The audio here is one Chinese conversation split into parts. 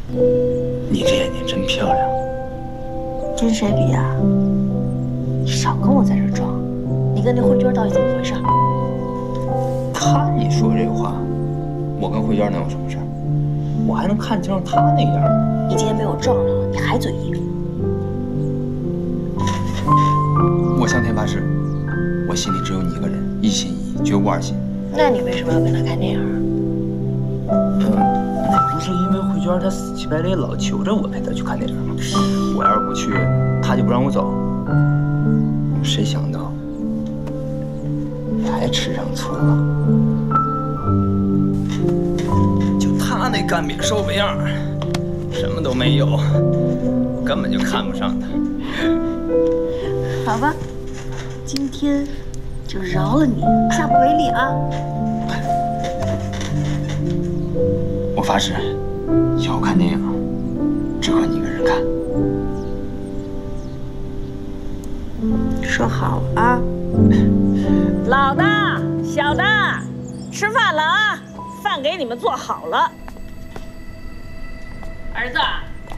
你这眼睛真漂亮。 跟谁比啊？你少跟我在这装！你跟那慧娟到底怎么回事？ 他一说这话，我跟慧娟能有什么事儿？我还能看清楚他那样？ 你今天被我撞上了，你还嘴硬？ 我向天发誓，我心里只有你一个人，一心一意，绝无二心。 那你为什么要跟他看电影？ 那不是因为慧娟她死乞白赖老求着我陪她去看电影吗？我要是不去，她就不让我走。谁想到还吃上醋了？就他那干瘪瘦背样，什么都没有，根本就看不上他。 好吧，今天就饶了你，下不为例啊！ 我发誓，以后看电影只和你一个人看。 说好了啊！ 老的、小的，吃饭了啊！饭给你们做好了。儿子，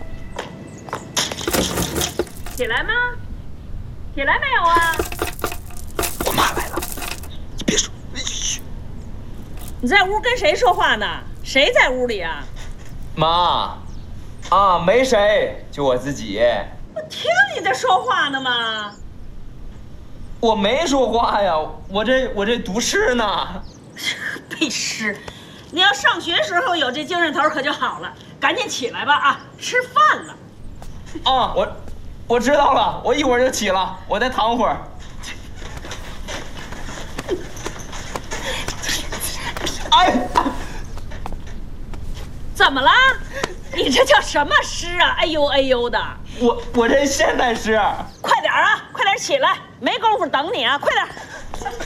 起来吗？起来没有啊？ 我妈来了，你别说。嘘。 你在屋跟谁说话呢？谁在屋里啊？ 妈，啊，没谁，就我自己。 我听你在说话呢吗？ 我没说话呀，我这读诗呢。 背诗，你要上学时候有这精神头可就好了。赶紧起来吧啊，吃饭了。 啊，我知道了，我一会儿就起了，我再躺会儿。哎， 怎么了？你这叫什么诗啊？哎呦哎呦的！ 我这现代诗。 快点啊，快点起来，没工夫等你啊，快点！